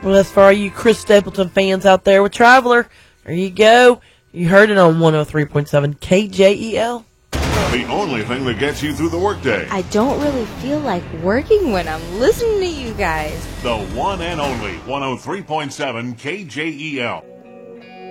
Well, that's for all you Chris Stapleton fans out there with Traveler. There you go. You heard it on 103.7 KJEL. The only thing that gets you through the workday. I don't really feel like working when I'm listening to you guys. The one and only 103.7 KJEL.